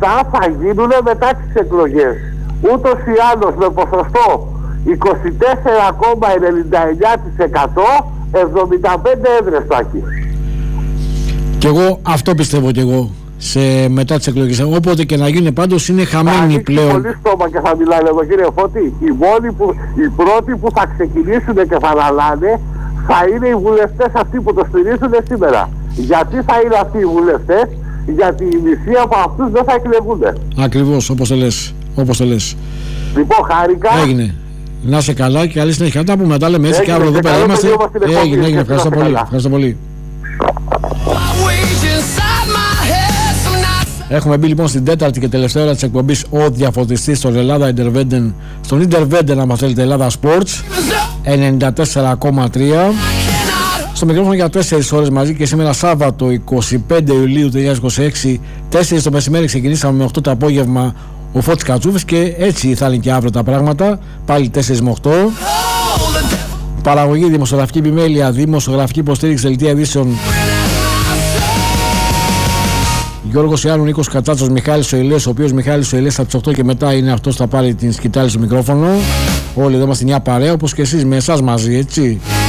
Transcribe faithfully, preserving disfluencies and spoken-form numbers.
Αυτά θα γίνουν μετά τις εκλογές. Ούτως ή άλλως με ποσοστό είκοσι τέσσερα κόμμα ενενήντα εννιά τοις εκατό εβδομήντα πέντε έδρες θα έχει. Κι εγώ αυτό πιστεύω κι εγώ σε, μετά τις εκλογές. Όποτε και να γίνει πάντως είναι χαμένοι πλέον. Θα πολύ στόμα και θα μιλάνε εδώ κύριε Φώτη. Οι μόνοι που, οι πρώτοι που θα ξεκινήσουν και θα αναλάνε θα είναι οι βουλευτές αυτοί που το στηρίζουν σήμερα. Γιατί θα είναι αυτοί οι βουλευτές? Γιατί η μισή από αυτούς δεν θα εκλεγούν. Ακριβώς, όπως το λες, όπως το λες. Λοιπόν, χάρηκα. Έγινε. Να είσαι καλά και καλή συνέχεια. Τα πούμε, τα λέμε έτσι και αύριο εδώ πέρα είμαστε. Έγινε, έγινε. Ευχαριστώ πολύ. Ευχαριστώ πολύ. Έχουμε μπει λοιπόν στην τέταρτη και τελευταία ώρα της εκπομπής ο διαφωτιστής στον Ελλάδα Intervenden, στον Intervenden αν θέλετε Ελλάδα Sports ενενήντα τέσσερα κόμμα τρία. Στο μικρόφωνο για τέσσερις ώρες μαζί και σήμερα Σάββατο εικοστή πέμπτη Ιουλίου δύο χιλιάδες είκοσι έξι, τέσσερις το μεσημέρι ξεκινήσαμε με οκτώ το απόγευμα ο Φώτης Κατσούφης και έτσι θα είναι και αύριο τα πράγματα, πάλι τέσσερις με οκτώ. Παραγωγή, δημοσιογραφική επιμέλεια, δημοσιογραφική υποστήριξη, δελτία ειδήσεων Γιώργος Ιάννου, Νίκος Κατσάτσος, Μιχάλης Οηλές, ο οποίος Μιχάλης Οηλές από τις οκτώ και μετά είναι αυτός που θα πάρει την σκητάλη στο μικρόφωνο. Όλοι εδώ είμαστε μια παρέα όπως και εσείς με εσάς μαζί, έτσι.